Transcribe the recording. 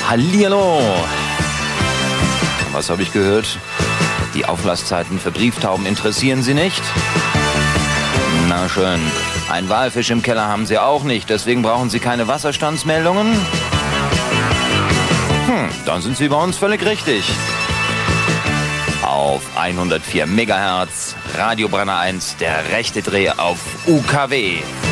Hallihallo. Was habe ich gehört? Die Auflasszeiten für Brieftauben interessieren Sie nicht? Na schön. Ein Walfisch im Keller haben Sie auch nicht, deswegen brauchen Sie keine Wasserstandsmeldungen? Dann sind Sie bei uns völlig richtig. Auf 104 Megahertz, Radio Brenner 1, der rechte Dreh auf UKW.